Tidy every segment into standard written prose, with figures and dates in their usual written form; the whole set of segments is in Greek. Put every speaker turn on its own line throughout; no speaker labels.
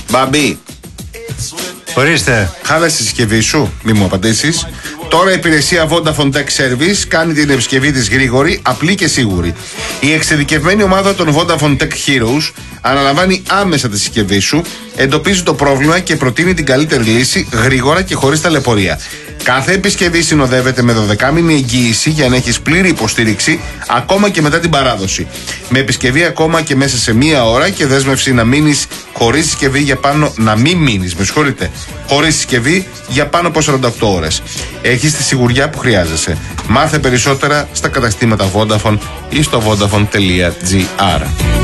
Μπαμπή.
Ορίστε.
Χάλασε τη συσκευή σου, μη μου απαντήσεις. Τώρα η υπηρεσία Vodafone Tech Service κάνει την επισκευή της γρήγορη, απλή και σίγουρη. Η εξειδικευμένη ομάδα των Vodafone Tech Heroes αναλαμβάνει άμεσα τη συσκευή σου, εντοπίζει το πρόβλημα και προτείνει την καλύτερη λύση γρήγορα και χωρίς ταλαιπωρία. Κάθε επισκευή συνοδεύεται με 12μηνη εγγύηση για να έχεις πλήρη υποστήριξη ακόμα και μετά την παράδοση. Με επισκευή ακόμα και μέσα σε μία ώρα και δέσμευση να μείνεις χωρίς συσκευή για πάνω. Να μην μείνεις, με συγχωρείτε, χωρίς συσκευή για πάνω από 48 ώρες. Έχεις τη σιγουριά που χρειάζεσαι. Μάθε περισσότερα στα καταστήματα Vodafone ή στο vodafone.gr.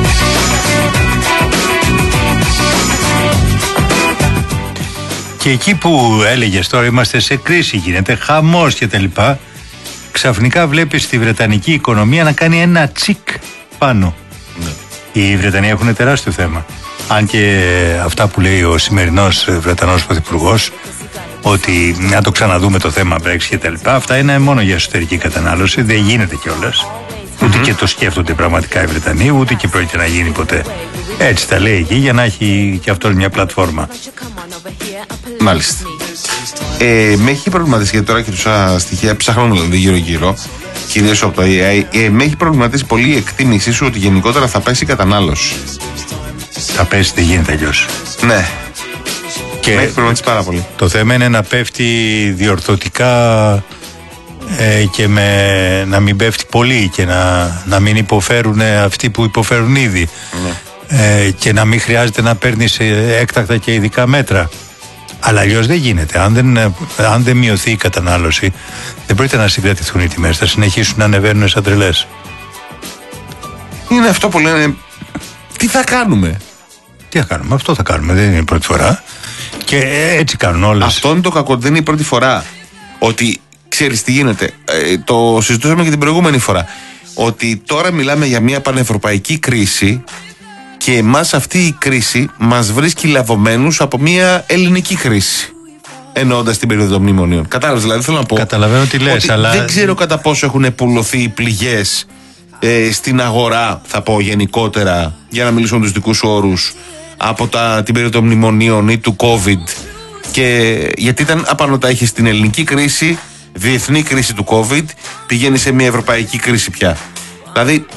Και εκεί που έλεγες τώρα είμαστε σε κρίση, γίνεται χαμός και τα λοιπά, ξαφνικά βλέπεις τη βρετανική οικονομία να κάνει ένα τσικ πάνω. Ναι. Οι Βρετανοί έχουν τεράστιο θέμα. Αν και αυτά που λέει ο σημερινός Βρετανός Πρωθυπουργός, ότι να το ξαναδούμε το θέμα Brexit και τα λοιπά, αυτά είναι μόνο για εσωτερική κατανάλωση, δεν γίνεται κιόλας. Ούτε και το σκέφτονται πραγματικά οι Βρετανοί, ούτε και πρόκειται να γίνει ποτέ. Έτσι τα λέει εκεί για να έχει και αυτός μια πλατφόρμα.
Μάλιστα. Με έχει προβληματίσει, γιατί τώρα και τόσα στοιχεία ψάχνω δηλαδή γύρω-γύρω, κυρίως από το AI, με έχει προβληματίσει πολύ η εκτίμησή σου ότι γενικότερα θα πέσει η κατανάλωση.
Θα πέσει, δεν γίνεται αλλιώς.
Ναι.
Και
με έχει προβληματίσει πάρα πολύ.
Το θέμα είναι να πέφτει διορθωτικά και να μην πέφτει πολύ και να μην υποφέρουν αυτοί που υποφέρουν ήδη. Ναι. Και να μην χρειάζεται να παίρνεις έκτακτα και ειδικά μέτρα. Αλλά αλλιώς δεν γίνεται. Αν δεν μειωθεί η κατανάλωση, δεν πρόκειται να συγκρατηθούν οι τιμές. Θα συνεχίσουν να ανεβαίνουν σαν τρελές.
Είναι αυτό που λένε. Τι θα κάνουμε.
Τι θα κάνουμε, αυτό θα κάνουμε. Δεν είναι η πρώτη φορά. Και έτσι κάνουν όλες.
Αυτό είναι το κακό. Δεν είναι η πρώτη φορά. Ότι ξέρεις τι γίνεται. Το συζητούσαμε και την προηγούμενη φορά. Ότι τώρα μιλάμε για μια πανευρωπαϊκή κρίση. Και εμάς αυτή η κρίση μας βρίσκει λαβωμένους από μια ελληνική κρίση. Εννοώντας την περίοδο των μνημονίων. Κατάλαβες, δηλαδή θέλω να πω.
Καταλαβαίνω τι λες, αλλά.
Δεν ξέρω κατά πόσο έχουν πουλωθεί οι πληγές στην αγορά, θα πω γενικότερα, για να μιλήσω με τους δικούς σου όρους, από την περίοδο των μνημονίων ή του COVID. Και γιατί ήταν απανωτά, είχε την ελληνική κρίση, διεθνή κρίση του COVID, πηγαίνει σε μια ευρωπαϊκή κρίση πια. Δηλαδή.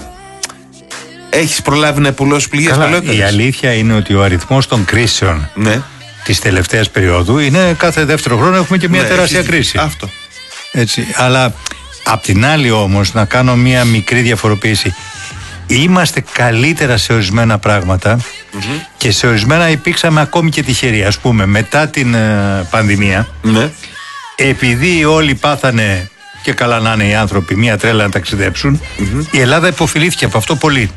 Έχεις προλάβει να πουλώσεις πληγές.
Η αλήθεια είναι ότι ο αριθμός των κρίσεων της τελευταίας περίοδου είναι κάθε δεύτερο χρόνο έχουμε και μια τεράστια κρίση.
Αυτό.
Έτσι. Αλλά απ' την άλλη όμως να κάνω μια μικρή διαφοροποίηση. Είμαστε καλύτερα σε ορισμένα πράγματα και σε ορισμένα υπήρξαμε ακόμη και τυχεροί. Ας πούμε μετά την πανδημία, επειδή όλοι πάθανε και καλά να είναι οι άνθρωποι μια τρέλα να ταξιδέψουν, η Ελλάδα υποφελήθηκε από αυτό πολύ.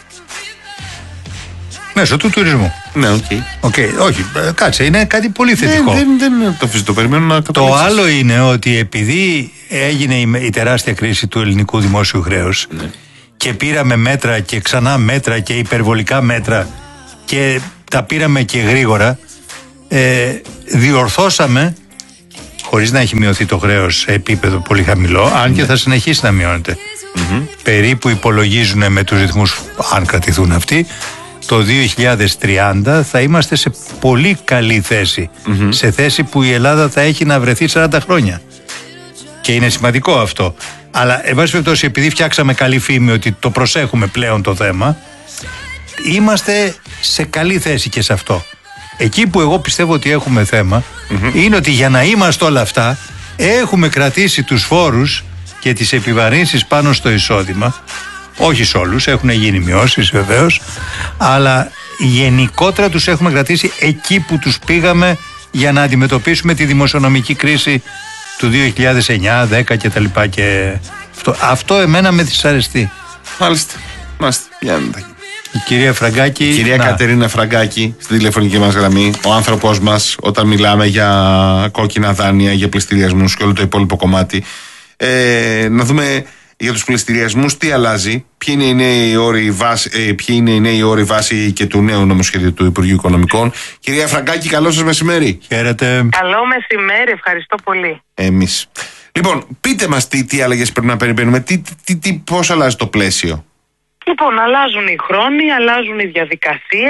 Μέσω του τουρισμού.
Ναι, οκ.
Όχι, κάτσε, είναι κάτι πολύ θετικό.
Δεν το περιμένω να καταλήξεις.
Το άλλο είναι ότι επειδή έγινε η τεράστια κρίση του ελληνικού δημόσιου χρέους και πήραμε μέτρα και ξανά μέτρα και υπερβολικά μέτρα και τα πήραμε και γρήγορα, διορθώσαμε, χωρίς να έχει μειωθεί το χρέος σε επίπεδο πολύ χαμηλό, αν και θα συνεχίσει να μειώνεται. Περίπου υπολογίζουν με τους ρυθμούς, αν κρατηθούν αυτοί, το 2030 θα είμαστε σε πολύ καλή θέση. Σε θέση που η Ελλάδα θα έχει να βρεθεί 40 χρόνια. Και είναι σημαντικό αυτό. Αλλά, εν πάση περιπτώσει, επειδή φτιάξαμε καλή φήμη ότι το προσέχουμε πλέον το θέμα, είμαστε σε καλή θέση και σε αυτό. Εκεί που εγώ πιστεύω ότι έχουμε θέμα είναι ότι για να είμαστε όλα αυτά έχουμε κρατήσει τους φόρους και τις επιβαρύνσεις πάνω στο εισόδημα. Όχι σε όλους, έχουν γίνει μειώσεις βεβαίως, αλλά γενικότερα τους έχουμε κρατήσει εκεί που τους πήγαμε για να αντιμετωπίσουμε τη δημοσιονομική κρίση του 2009, 10 και τα λοιπά και αυτό εμένα με δυσαρεστεί.
Μάλιστα.
Η κυρία Φραγκάκη.
Η κυρία Κατερίνα Φραγκάκη στη τηλεφωνική μας γραμμή, ο άνθρωπός μας όταν μιλάμε για κόκκινα δάνεια, για πληστηριασμούς και όλο το υπόλοιπο κομμάτι. Να δούμε για τους πληστηριασμούς τι αλλάζει, ποιοι είναι οι νέοι όροι βάση και του νέου νομοσχεδίου του Υπουργείου Οικονομικών. Κυρία Φραγκάκη, καλό σας μεσημέρι.
Χαίρετε.
Καλό μεσημέρι, ευχαριστώ πολύ.
Εμείς. Λοιπόν, πείτε μας τι αλλαγές πρέπει να περιμένουμε, πώς αλλάζει το πλαίσιο.
Λοιπόν, αλλάζουν οι χρόνοι, αλλάζουν οι διαδικασίες.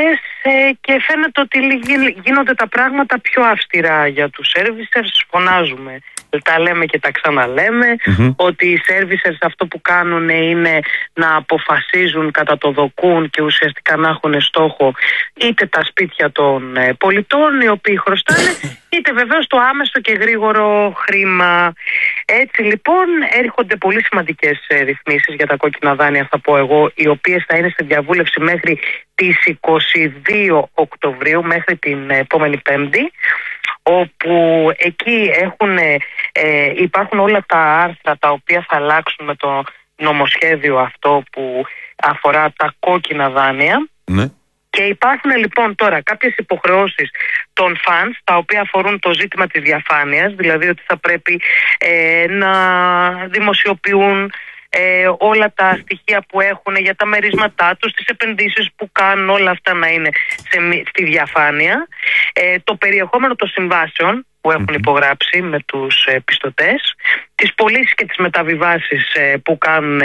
και φαίνεται ότι γίνονται τα πράγματα πιο αυστηρά για τους servicers. Φωνάζουμε, τα λέμε και τα ξαναλέμε, ότι οι servicers αυτό που κάνουν είναι να αποφασίζουν κατά το δοκούν και ουσιαστικά να έχουν στόχο είτε τα σπίτια των πολιτών οι οποίοι χρωστάνε, είτε βεβαίως το άμεσο και γρήγορο χρήμα. Έτσι λοιπόν έρχονται πολύ σημαντικές ρυθμίσεις για τα κόκκινα δάνεια, θα πω εγώ, οι οποίες θα είναι στη διαβούλευση μέχρι τις 22 Οκτωβρίου, μέχρι την επόμενη Πέμπτη, όπου εκεί υπάρχουν όλα τα άρθρα τα οποία θα αλλάξουν με το νομοσχέδιο αυτό που αφορά τα κόκκινα δάνεια.
Ναι.
Και υπάρχουν λοιπόν τώρα κάποιες υποχρεώσεις των funds τα οποία αφορούν το ζήτημα της διαφάνειας, δηλαδή ότι θα πρέπει να δημοσιοποιούν όλα τα στοιχεία που έχουν για τα μερίσματά τους, τις επενδύσεις που κάνουν, όλα αυτά να είναι στη διαφάνεια. Το περιεχόμενο των συμβάσεων που έχουν υπογράψει με τους πιστωτές, τις πωλήσεις και τις μεταβιβάσεις που κάνουν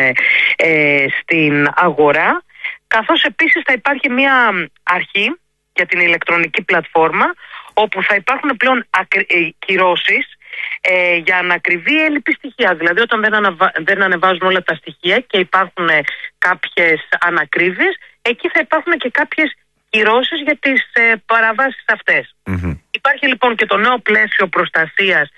στην αγορά, καθώς επίσης θα υπάρχει μια αρχή για την ηλεκτρονική πλατφόρμα όπου θα υπάρχουν πλέον κυρώσεις για ανακριβή έλλειπη στοιχεία. Δηλαδή όταν δεν ανεβάζουν όλα τα στοιχεία και υπάρχουν κάποιες ανακρίβειες, εκεί θα υπάρχουν και κάποιες κυρώσεις για τις παραβάσεις αυτές. Υπάρχει λοιπόν και το νέο πλαίσιο προστασίας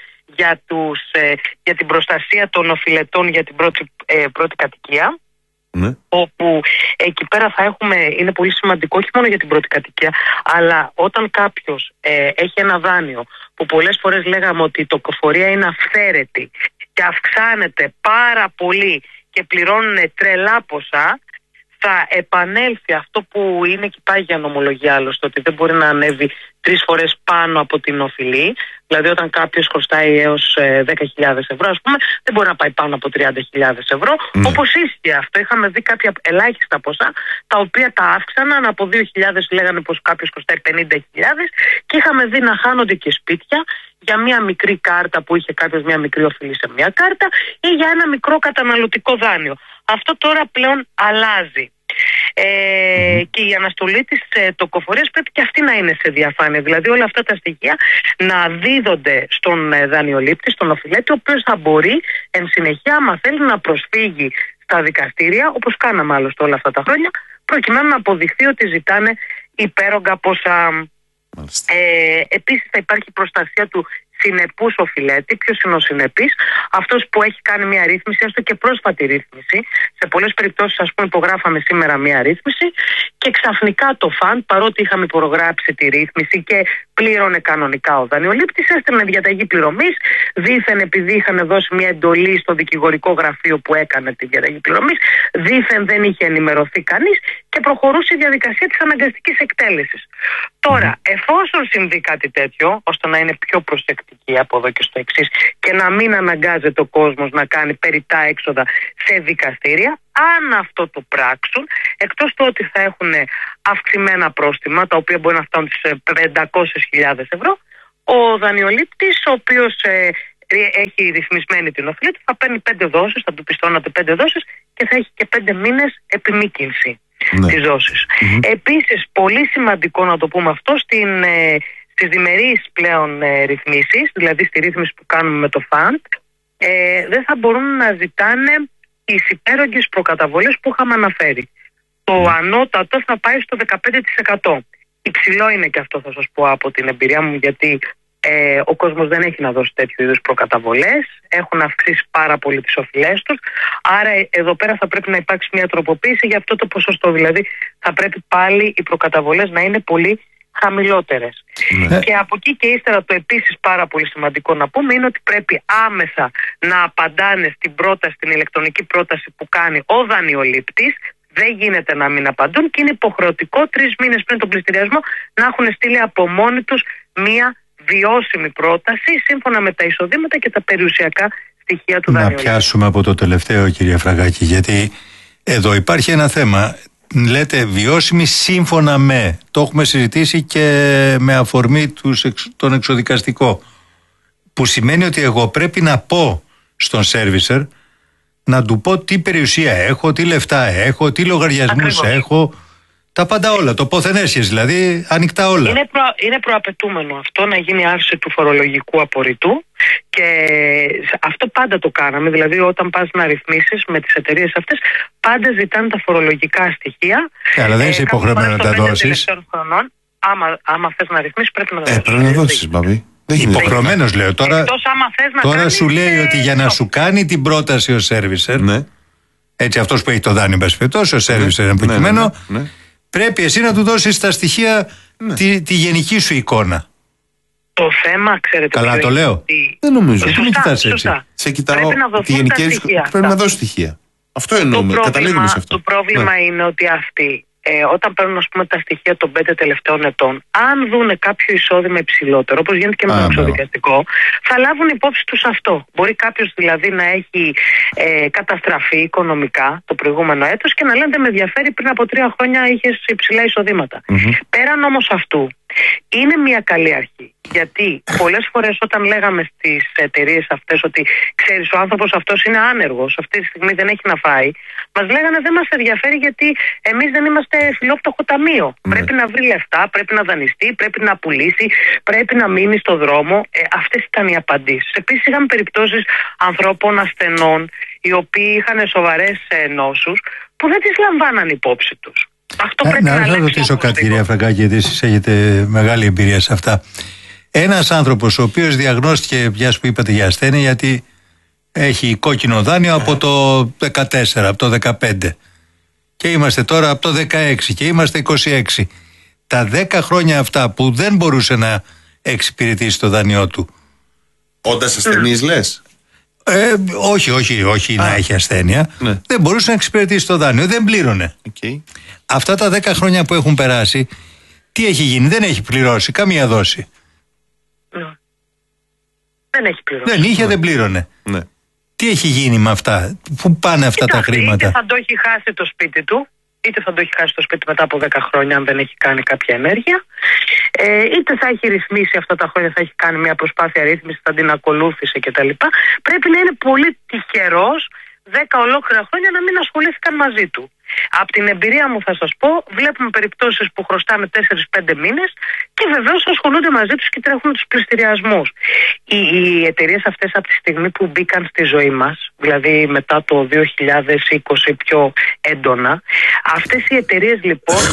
για την προστασία των οφειλετών για την πρώτη κατοικία. Όπου εκεί πέρα θα έχουμε, είναι πολύ σημαντικό όχι μόνο για την πρώτη κατοικία, αλλά όταν κάποιος έχει ένα δάνειο που πολλές φορές λέγαμε ότι η τοκοφορία είναι αυθαίρετη και αυξάνεται πάρα πολύ και πληρώνουν τρελά ποσά, θα επανέλθει αυτό που είναι και πάει για νομολογία άλλωστε, ότι δεν μπορεί να ανέβει 3 φορές πάνω από την οφειλή. Δηλαδή όταν κάποιος χρωστάει έως 10.000 ευρώ, ας πούμε, δεν μπορεί να πάει πάνω από 30.000 ευρώ. Όπως ίσχυε αυτό, είχαμε δει κάποια ελάχιστα ποσά τα οποία τα αύξαναν από 2.000, λέγανε πως κάποιος χρωστάει 50.000, και είχαμε δει να χάνονται και σπίτια για μια μικρή κάρτα που είχε κάποιος μια μικρή οφειλή σε μια κάρτα ή για ένα μικρό καταναλωτικό δάνειο. Αυτό τώρα πλέον αλλάζει. Και η αναστολή της τοκοφορίας πρέπει και αυτή να είναι σε διαφάνεια. Δηλαδή όλα αυτά τα στοιχεία να δίδονται στον δανειολήπτη, στον οφειλέτη, ο οποίος θα μπορεί εν συνεχεία, άμα θέλει, να προσφύγει στα δικαστήρια, όπως κάναμε άλλωστε όλα αυτά τα χρόνια, προκειμένου να αποδειχθεί ότι ζητάνε υπέρογκα ποσά. Επίσης θα υπάρχει προστασία του συνεπούς οφειλέτη. Ποιος είναι ο συνεπής? Αυτός που έχει κάνει μια ρύθμιση, έστω και πρόσφατη ρύθμιση. Σε πολλές περιπτώσεις, ας πούμε, υπογράφαμε σήμερα μια ρύθμιση και ξαφνικά το φαντ, παρότι είχαμε υπογράψει τη ρύθμιση και πλήρωνε κανονικά ο δανειολήπτης, έστελνε διαταγή πληρωμής, δήθεν επειδή είχαν δώσει μια εντολή στο δικηγορικό γραφείο που έκανε τη διαταγή πληρωμής, δήθεν δεν είχε ενημερωθεί κανείς και προχωρούσε η διαδικασία της αναγκαστικής εκτέλεσης. Τώρα, εφόσον συμβεί κάτι τέτοιο, ώστε να είναι πιο προσεκτική από εδώ και στο εξής και να μην αναγκάζεται ο κόσμος να κάνει περιττά έξοδα σε δικαστήρια, αν αυτό το πράξουν, εκτός του ότι θα έχουν αυξημένα πρόστιμα, τα οποία μπορεί να φτάνουν στις 500.000 ευρώ, ο δανειολήπτης, ο οποίος έχει ρυθμισμένη την οφειλή του, θα παίρνει 5 δόσεις, θα του πιστώνονται 5 δόσεις και θα έχει και 5 μήνες επιμήκυνση της δόσης. Επίσης, πολύ σημαντικό να το πούμε αυτό, στις διμερείς πλέον ρυθμίσεις, δηλαδή στη ρύθμιση που κάνουμε με το φαντ, δεν θα μπορούν να ζητάνε τις υπέρογγες προκαταβολές που είχαμε αναφέρει. Το ανώτατο θα πάει στο 15%. Υψηλό είναι και αυτό, θα σας πω από την εμπειρία μου, γιατί ο κόσμος δεν έχει να δώσει τέτοιου είδους προκαταβολές, έχουν αυξήσει πάρα πολύ τις οφειλές τους, άρα εδώ πέρα θα πρέπει να υπάρξει μια τροποποίηση για αυτό το ποσοστό, δηλαδή θα πρέπει πάλι οι προκαταβολές να είναι πολύ χαμηλότερες. Και από εκεί και ύστερα, το επίσης πάρα πολύ σημαντικό να πούμε είναι ότι πρέπει άμεσα να απαντάνε στην ηλεκτρονική πρόταση που κάνει ο δανειολήπτης. Δεν γίνεται να μην απαντούν και είναι υποχρεωτικό 3 μήνες πριν τον πληστηριασμό να έχουν στείλει από μόνοι τους μία βιώσιμη πρόταση σύμφωνα με τα εισοδήματα και τα περιουσιακά στοιχεία του δανειολήπτη. Να
πιάσουμε από το τελευταίο, κυρία Φραγκάκη, γιατί εδώ υπάρχει ένα θέμα. Λέτε βιώσιμη σύμφωνα με. Το έχουμε συζητήσει και με αφορμή τον εξοδικαστικό. Που σημαίνει ότι εγώ πρέπει να πω στον servicer, να του πω τι περιουσία έχω, τι λεφτά έχω, τι λογαριασμούς έχω, Τα πάντα όλα, το πόθεν έσχες δηλαδή, ανοιχτά όλα.
Είναι προαπαιτούμενο αυτό να γίνει άρση του φορολογικού απορριτού και αυτό πάντα το κάναμε. Δηλαδή, όταν πας να ρυθμίσεις με τις εταιρείες αυτές, πάντα ζητάνε τα φορολογικά στοιχεία.
Αλλά δεν είσαι υποχρεωμένο να τα δώσεις.
Άμα θες να ρυθμίσεις, πρέπει να τα δώσεις.
Πρέπει να δώσεις, Μπαμπή.
Υποχρεωμένος λέω. Τώρα σου λέει ότι για να σου κάνει την πρόταση ο servicer,
ναι.
Έτσι αυτός που έχει το δάνειο, ο servicer είναι προκειμένο, πρέπει εσύ να του δώσεις τα στοιχεία, τη γενική σου εικόνα.
Το θέμα, ξέρετε.
Καλά το λέω.
Δεν νομίζω.
Σωστά.
Σε κοιτάω τη γενική στοιχεία. Πρέπει να δώσει στοιχεία. Αυτό εννοούμε. Καταλήγουμε σε αυτό.
Το πρόβλημα είναι ότι αυτοί, όταν παίρνουν τα στοιχεία των 5 τελευταίων ετών, αν δούνε κάποιο εισόδημα υψηλότερο, όπως γίνεται και με το εξωδικαστικό, θα λάβουν υπόψη τους αυτό. Μπορεί κάποιος δηλαδή να έχει καταστραφεί οικονομικά το προηγούμενο έτος και να λένε με ενδιαφέρει, πριν από 3 χρόνια είχες υψηλά εισοδήματα. Πέραν όμως αυτού, είναι μια καλή αρχή. Γιατί πολλές φορές όταν λέγαμε στις εταιρείες αυτές ότι ξέρεις, ο άνθρωπος αυτός είναι άνεργος, αυτή τη στιγμή δεν έχει να φάει, μας λέγανε δεν μας ενδιαφέρει γιατί εμείς δεν είμαστε φιλόφτωχο ταμείο. Πρέπει να βρει λεφτά, πρέπει να δανειστεί, πρέπει να πουλήσει, πρέπει να μείνει στο δρόμο. Αυτές ήταν οι απαντήσεις. Επίσης είχαμε περιπτώσεις ανθρώπων ασθενών οι οποίοι είχαν σοβαρές νόσους που δεν τις λαμβάναν υπόψη τους. Αυτό πρέπει
να ρωτήσω κάτι, κυρία Φραγκάκη, γιατί εσείς έχετε μεγάλη εμπειρία σε αυτά. Ένας άνθρωπος ο οποίος διαγνώστηκε, μια που είπατε για ασθένεια, γιατί έχει κόκκινο δάνειο από το 14, από το 15 και είμαστε τώρα από το 16 και είμαστε 26. Τα 10 χρόνια αυτά που δεν μπορούσε να εξυπηρετήσει το δάνειό του.
Όντας ασθενής λες?
Όχι να έχει ασθένεια. Ναι. Δεν μπορούσε να εξυπηρετήσει το δάνειο, δεν πλήρωνε. Αυτά τα 10 χρόνια που έχουν περάσει, τι έχει γίνει? Δεν έχει πληρώσει καμία δόση.
Δεν έχει πληρώσει.
Δεν είχε, δεν πλήρωνε. Τι έχει γίνει με αυτά? Πού πάνε αυτά τα χρήματα?
Είτε θα το έχει χάσει το σπίτι του, είτε θα το έχει χάσει το σπίτι μετά από 10 χρόνια αν δεν έχει κάνει κάποια ενέργεια, είτε θα έχει ρυθμίσει αυτά τα χρόνια, θα έχει κάνει μια προσπάθεια ρύθμιση, θα την ακολούθησε κτλ. Πρέπει να είναι πολύ τυχερός 10 ολόκληρα χρόνια να μην ασχολήθηκαν μαζί του. Από την εμπειρία μου θα σας πω, βλέπουμε περιπτώσεις που χρωστάνε 4-5 μήνες και βεβαίως ασχολούνται μαζί τους και τρέχουν τους πληστηριασμούς. Οι εταιρείες αυτές από τη στιγμή που μπήκαν στη ζωή μας, δηλαδή μετά το 2020 πιο έντονα, αυτές οι εταιρείες λοιπόν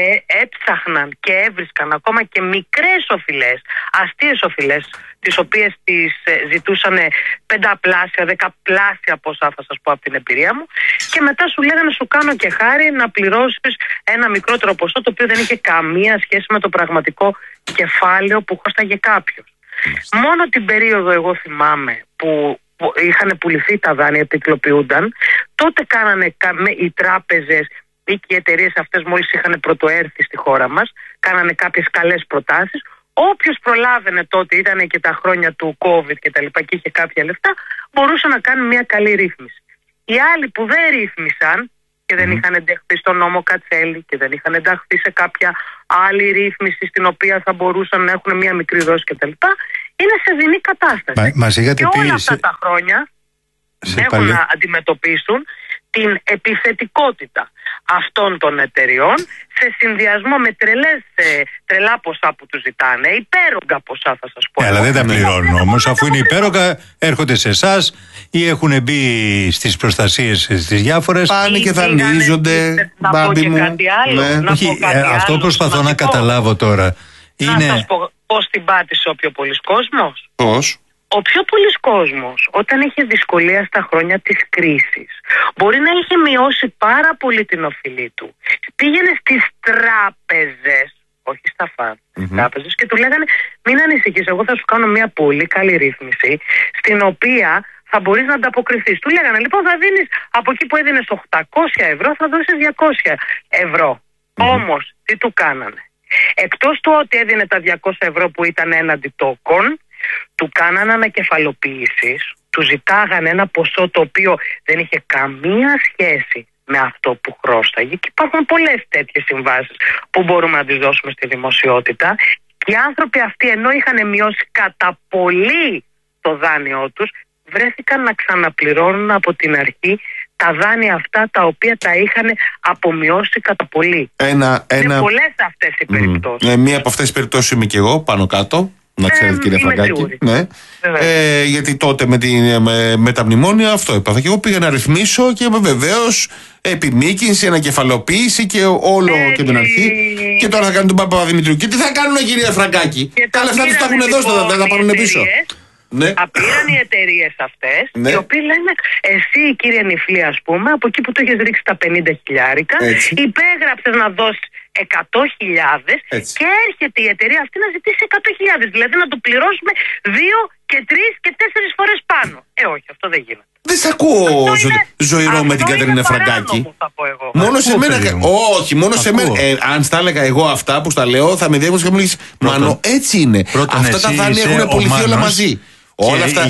έψαχναν και έβρισκαν ακόμα και μικρές οφειλές, αστείες οφειλές, τις οποίες τις ζητούσαν 5πλάσια, 10πλάσια ποσά, θα σας πω από την εμπειρία μου, και μετά σου λέγανε σου κάνω και χάρη να πληρώσεις ένα μικρότερο ποσό το οποίο δεν είχε καμία σχέση με το πραγματικό κεφάλαιο που χώσταγε κάποιος. Μόνο την περίοδο εγώ θυμάμαι που είχαν πουληθεί τα δάνεια, επικλοποιούνταν, τότε κάνανε οι τράπεζες ή και οι εταιρείες αυτές μόλις είχαν πρωτοέρθει στη χώρα μας, κάνανε κάποιες καλές προτάσεις. Όποιος προλάβαινε τότε, ήταν και τα χρόνια του COVID και τα λοιπά και είχε κάποια λεφτά, μπορούσε να κάνει μια καλή ρύθμιση. Οι άλλοι που δεν ρύθμισαν και δεν είχαν ενταχθεί στον νόμο Κατσέλη και δεν είχαν ενταχθεί σε κάποια άλλη ρύθμιση στην οποία θα μπορούσαν να έχουν μια μικρή δόση κτλ., είναι σε δεινή κατάσταση. Και όλα αυτά τα χρόνια έχουν να αντιμετωπίσουν την επιθετικότητα αυτών των εταιριών σε συνδυασμό με τρελά ποσά που τους ζητάνε, υπέρογκα ποσά θα σας πω.
Αλλά δεν τα πληρώνουν όμως, αφού είναι υπέρογκα έρχονται σε εσάς ή έχουν μπει στις προστασίες στις διάφορες.
Πάνε και δανείζονται.
Να πω και κάτι άλλο.
Αυτό προσπαθώ να καταλάβω τώρα.
Να σας πω πώς την πάτησε ο πιο πολύς κόσμος.
Πώς?
Ο πιο πολύς κόσμος, όταν είχε δυσκολία στα χρόνια της κρίσης, μπορεί να είχε μειώσει πάρα πολύ την οφειλή του. Πήγαινε στις τράπεζες, όχι στα φαν, στις τράπεζες, και του λέγανε μην ανησυχείς, εγώ θα σου κάνω μια πολύ καλή ρύθμιση, στην οποία θα μπορείς να ανταποκριθείς. Του λέγανε λοιπόν θα δίνεις από εκεί που έδινες 800 ευρώ, θα δώσεις 200 ευρώ. Όμως, τι του κάνανε? Εκτός του ότι έδινε τα 200 ευρώ που ήταν έναντι τόκων, του κάνανε ανακεφαλοποίησεις, του ζητάγανε ένα ποσό το οποίο δεν είχε καμία σχέση με αυτό που χρώσταγε, και υπάρχουν πολλές τέτοιες συμβάσεις που μπορούμε να τις δώσουμε στη δημοσιότητα, και οι άνθρωποι αυτοί ενώ είχαν μειώσει κατά πολύ το δάνειό τους, βρέθηκαν να ξαναπληρώνουν από την αρχή τα δάνεια αυτά τα οποία τα είχαν απομειώσει κατά πολύ. Είναι πολλές αυτές οι περιπτώσεις.
Μία από αυτές τις περιπτώσεις είμαι και εγώ πάνω κάτω. Να ξέρετε, κύριε Φραγκάκη. Ναι. Γιατί τότε με τα μνημόνια αυτό είπα. Και εγώ πήγα να ρυθμίσω και βεβαίως επιμήκυνση, ανακεφαλοποίηση και όλο και την αρχή. Και τώρα θα κάνουν τον Παπαδημητρίου. Και τι θα κάνουν, κύριε Φραγκάκη? Τα λεφτά τους τα έχουν δώσει, δεν θα πάρουν πίσω.
Απήραν οι εταιρείες αυτές, οι οποίες λένε, εσύ κύριε Νιφλή, ας πούμε, από εκεί που το έχεις ρίξει τα 50.000, υπέγραψες να δώσεις 100.000 και έρχεται η εταιρεία αυτή να ζητήσει 100.000. Δηλαδή να το πληρώσουμε 2 και 3 και 4 φορές πάνω. Όχι, αυτό δεν γίνεται.
Δεν σ' ακούω ζωηρό με την Κατερίνα Φραγκάκη. Μόνο σε μένα. Όχι, μόνο σε μένα. Αν στα έλεγα εγώ αυτά που στα λέω, θα με διέκοψε και μου λέγεις, Μάνο, έτσι είναι. Αυτά τα δάνεια έχουν απολυθεί όλα μαζί. Όλα αυτά.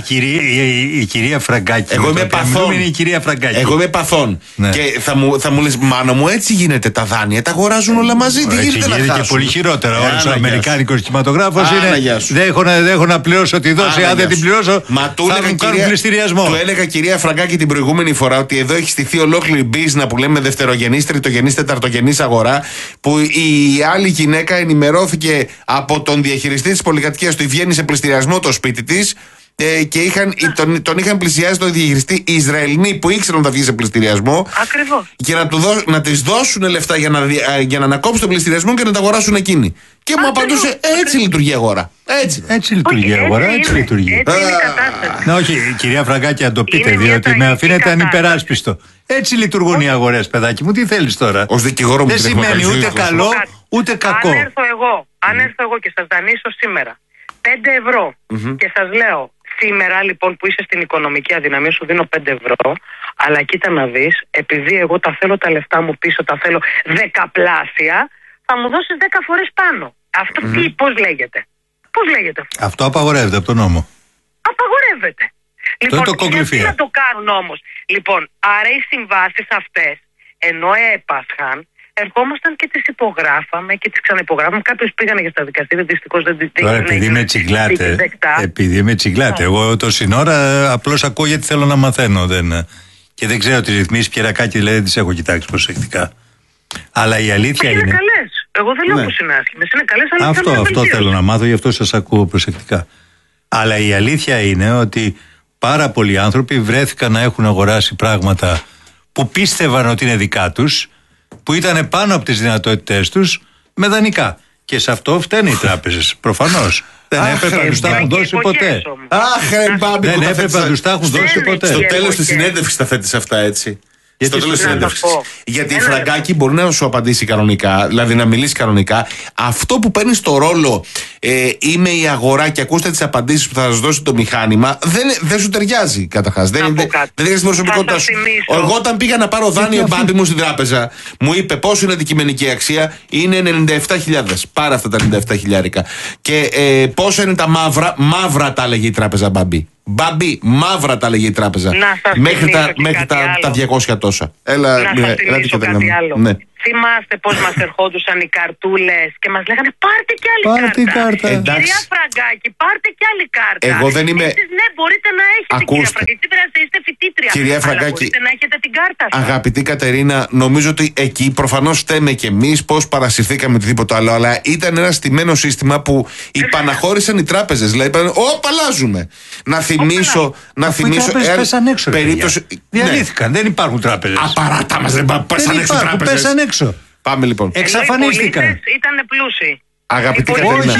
Η κυρία Φραγκάκη.
Εγώ είμαι παθών. Εγώ είμαι παθών. Ναι. Και θα μου λες, Μάνο μου, έτσι γίνεται τα δάνεια. Τα αγοράζουν όλα μαζί. Δεν γίνεται να χάσουν.
Και πολύ χειρότερα. Όλος ο αμερικάνικος κινηματογράφος είναι. Δεν έχω να πληρώσω τη δόση. Αν δεν την πληρώσω, θα μου κάνουν πληστηριασμό.
Του έλεγα, κυρία Φραγκάκη, την προηγούμενη φορά ότι εδώ έχει στηθεί ολόκληρη μπίζνα που λέμε δευτερογενής, τριτογενής, τεταρτογενής αγορά. Που η άλλη γυναίκα ενημερώθηκε από τον διαχειριστή της πολυκατοικίας του, βγαίνει σε πληστηριασμό το σπίτι της. Και τον είχαν πλησιάσει τον διαχειριστή Ισραηλινοί που ήξεραν ότι θα βγει σε πληστηριασμό.
Ακριβώς.
Και να της δώσουν λεφτά για να ανακόψουν τον πληστηριασμό και να τα αγοράσουν εκείνοι. Και μου απαντούσε, έτσι λειτουργεί η αγορά.
Έτσι λειτουργεί η αγορά, έτσι λειτουργεί.
Έτσι είναι η κατάσταση.
Όχι, κυρία Φραγκάκη, αν το πείτε, διότι με αφήνετε ανυπεράσπιστο. Έτσι λειτουργούν οι αγορές, παιδάκι μου, τι θέλεις τώρα?
Ως δικηγόρο μου
δεν σημαίνει ούτε καλό ούτε κακό.
Αν έρθω εγώ και σας δανείσω σήμερα 5 ευρώ και σας λέω, σήμερα λοιπόν που είσαι στην οικονομική αδυναμία σου δίνω 5 ευρώ, αλλά κοίτα να δεις, επειδή εγώ τα θέλω τα λεφτά μου πίσω, τα θέλω 10πλάσια, θα μου δώσεις 10 φορές πάνω. Αυτό πώς λέγεται? Πώς λέγεται αυτό?
Αυτό απαγορεύεται από τον νόμο.
Απαγορεύεται. Λοιπόν,
γιατί
να το κάνουν όμως? Λοιπόν, άρα οι συμβάσεις αυτές, ενώ έπασχαν, ερχόμασταν και τις υπογράφαμε και τις ξαναυπογράφαμε. Κάποιοι πήγανε και στα δικαστήρια, δυστυχώς δεν τις
τώρα, επειδή με τσιγκλάτε. Εγώ το σύνορα απλώς ακούω γιατί θέλω να μαθαίνω. Και δεν ξέρω τις ρυθμίσεις, Πιερακάκη, δηλαδή δεν τις έχω κοιτάξει προσεκτικά. Αλλά η αλήθεια είναι.
Είναι καλές. Εγώ δεν λέω πως είναι άσχημες. Είναι καλές, αλλά
αυτό θέλω να μάθω, γι' αυτό σας ακούω προσεκτικά. Αλλά η αλήθεια είναι ότι πάρα πολλοί άνθρωποι βρέθηκαν να έχουν αγοράσει πράγματα που πίστευαν ότι είναι δικά τους, που ήταν πάνω από τις δυνατότητές τους, με δανεικά. Και σε αυτό φταίνουν οι τράπεζες, προφανώς. Δεν έπρεπε να τους τα έχουν δώσει ποτέ. Δεν έπρεπε να τους τα έχουν δώσει ποτέ.
Στο τέλος της συνέντευξης τα θέτεις αυτά, έτσι. Στο τέλος της συνέντευξης. Γιατί η Φραγκάκη μπορεί να σου απαντήσει κανονικά, δηλαδή να μιλήσει κανονικά. Αυτό που παίρνει στο ρόλο είμαι η αγορά και ακούστε τις απαντήσεις που θα σας δώσει το μηχάνημα, δεν σου ταιριάζει καταρχάς. Δεν έχει την προσωπικότητά σου. Εγώ όταν πήγα να πάρω δάνειο μπάμπι μου στην τράπεζα, μου είπε πόσο είναι αντικειμενική αξία, είναι 97.000. Πάρε αυτά τα 97.000. Και πόσο είναι τα μαύρα τα έλεγε η τράπεζα μπάμπι. Μπαμπί, μαύρα τα λέγει η τράπεζα. Μέχρι τα 200 τόσα.
Να σας θυμίσω κάτι άλλο. Ναι. Θυμάστε πώς μας ερχόντουσαν οι καρτούλες και μας λέγανε πάρτε κι άλλη κάρτα. Κυρία Φραγκάκη, πάρτε κι άλλη κάρτα.
Εγώ δεν είμαι.
Εσείς ναι, μπορείτε να έχετε. Κυρία Φραγκάκη, είστε φοιτήτρια.
Κυρία Φραγκάκη,
μπορείτε να έχετε την κάρτα σας.
Αγαπητή Κατερίνα, νομίζω ότι εκεί προφανώς φταίμε κι εμείς πώς παρασυρθήκαμε οτιδήποτε άλλο. Αλλά ήταν ένα στημένο σύστημα που υπαναχώρησαν οι τράπεζες. Δηλαδή είπαν, αλλάζουμε. Να θυμίσω.
Οι τράπεζες πέσαν έξω. Διαλύθηκαν, δεν υπάρχουν τράπεζες.
Απαράτα μας, δεν πέσαν έξω τράπεζες. Πάμε λοιπόν.
Εξαφανίστηκαν.
Ήταν πλούσιοι.
Αγαπητή Κατερίνα.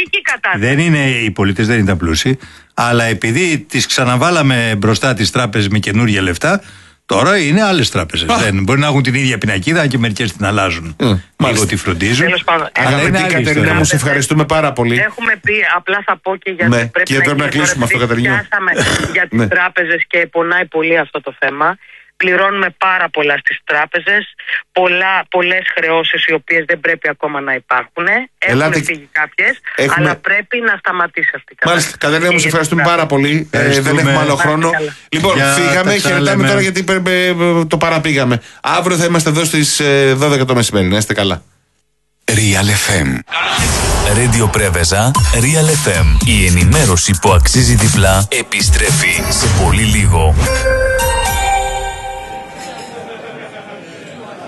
Οι πολίτες δεν ήταν πλούσιοι, αλλά επειδή τις ξαναβάλαμε μπροστά τις τράπεζες με καινούργια λεφτά, τώρα είναι άλλες τράπεζες. Δεν μπορεί να έχουν την ίδια πινακίδα και μερικές την αλλάζουν. Λίγο τη φροντίζουν.
Αγαπητή Κατερίνα, μου σε ευχαριστούμε πάρα πολύ.
Έχουμε πει, απλά θα πω και γιατί πρέπει
να κλείσουμε αυτό, Κατερίνα.
Για τις τράπεζες και πονάει πολύ αυτό το θέμα. Πληρώνουμε πάρα πολλά στις τράπεζες, πολλές χρεώσεις οι οποίες δεν πρέπει ακόμα να υπάρχουν. Έχουν φύγει κάποιες, αλλά πρέπει να σταματήσει αυτή η κατάσταση.
Μάλιστα, Κατερίνα, μου σε ευχαριστούμε πάρα πολύ. Δεν έχουμε άλλο χρόνο. Λοιπόν, φύγαμε, χαιρετάμε τώρα γιατί το παραπήγαμε. Αύριο θα είμαστε εδώ στις 12 το μεσημέρι. Να είστε καλά.
Real FM. Radio Πρέβεζα, Real FM. Η ενημέρωση που αξίζει διπλά επιστρέφει σε πολύ λίγο.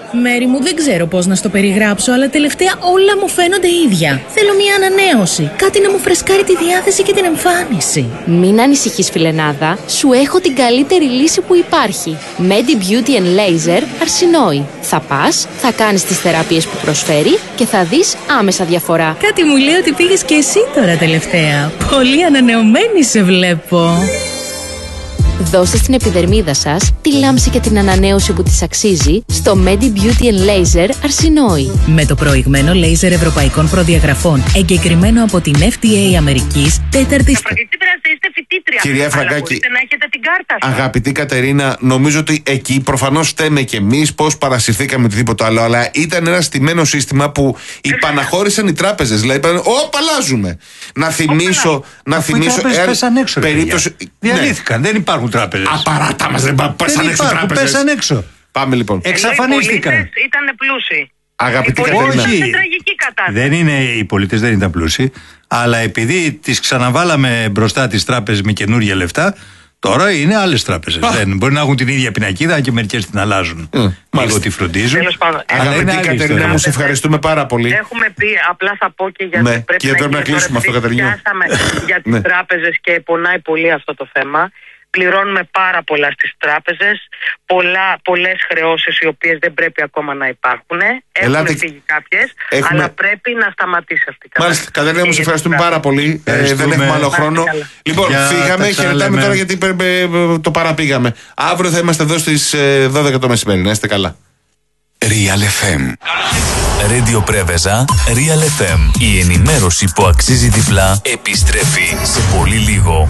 Μέρη μου, δεν ξέρω πώς να στο περιγράψω, αλλά τελευταία όλα μου φαίνονται ίδια. Θέλω μια ανανέωση. Κάτι να μου φρεσκάρει τη διάθεση και την εμφάνιση.
Μην ανησυχείς, φιλενάδα. Σου έχω την καλύτερη λύση που υπάρχει. Medi Beauty and Laser Αρσινόη. Θα πας, θα κάνεις τις θεραπείες που προσφέρει και θα δεις άμεσα διαφορά.
Κάτι μου λέει ότι πήγες και εσύ τώρα τελευταία. Πολύ ανανεωμένη σε βλέπω.
Δώστε στην επιδερμίδα σας τη λάμψη και την ανανέωση που της αξίζει στο Medi Beauty and Laser Αρσινόη.
Με το προηγμένο λέιζερ ευρωπαϊκών προδιαγραφών, εγκεκριμένο από την FDA Αμερικής, τέταρτη.
Είστε φοιτήτρια.
Κυρία Φραγκάκη,
μπορείτε να έχετε την κάρτα σας.
Αγαπητή Κατερίνα, νομίζω ότι εκεί προφανώς φταίμε κι εμείς πώς παρασυρθήκαμε οτιδήποτε άλλο. Αλλά ήταν ένα στημένο σύστημα που υπαναχώρησαν οι τράπεζες. Δηλαδή είπαν, αλλάζουμε. Να θυμίσω.
Οι τράπεζες πέσαν έξω.
Περίπτωση.
Διαλύθηκαν. Δεν υπάρχουν τράπεζες.
Απαράτα μας, δεν πέσαν έξω τράπεζες.
Πέσαν έξω.
Πάμε λοιπόν.
Εξαφανίστηκαν.
Ήταν πλούσιοι.
Αγαπητή
Κατερίνα.
Κατερίνα.
Όχι. Σε τραγική κατάσταση.
Δεν είναι, οι πολίτες δεν ήταν πλούσιοι, αλλά επειδή τις ξαναβάλαμε μπροστά τις τράπεζες με καινούργια λεφτά, τώρα είναι άλλες τράπεζες. Δεν μπορεί να έχουν την ίδια πινακίδα και μερικές την αλλάζουν. Λίγο τη φροντίζουν.
Τέλος πάντων.
Αγαπητή Κατερίνα, μου σε ευχαριστούμε πάρα πολύ.
Έχουμε πει, απλά θα πω και για
Ναι,
πρέπει
και πρέπει να
γίνει
κλείσουμε
τώρα,
αυτό,
επειδή
Κατερινιό.
πιάσαμε για τις
Ναι.
τράπεζες και πονάει πολύ αυτό το θέμα. Πληρώνουμε πάρα πολλά στις τράπεζες, πολλές χρεώσεις οι οποίες δεν πρέπει ακόμα να υπάρχουν. Έχουν φύγει κάποιες, αλλά πρέπει να σταματήσει αυτή η κατάσταση.
Μάλιστα, Κατερίνα, μου σε ευχαριστούμε πάρα πολύ. Δεν έχουμε άλλο χρόνο. Λοιπόν,
Για
φύγαμε,
τα
χαιρετάμε
λέμε.
τώρα γιατί το παραπήγαμε. Αύριο θα είμαστε εδώ στις 12 το μεσημέρι. Να είστε καλά.
Real FM. Radio Πρέβεζα, Real FM. Η ενημέρωση που αξίζει διπλά επιστρέφει σε πολύ λίγο.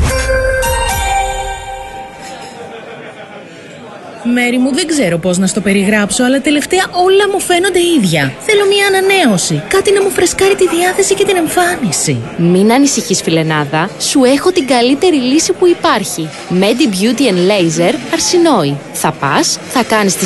Μέρη μου, δεν ξέρω πώς να στο περιγράψω, αλλά τελευταία όλα μου φαίνονται ίδια. Θέλω μια ανανέωση. Κάτι να μου φρεσκάρει τη διάθεση και την εμφάνιση.
Μην ανησυχείς, φιλενάδα. Σου έχω την καλύτερη λύση που υπάρχει. Medi Beauty and Laser Αρσινόη. Θα πας, θα κάνεις τις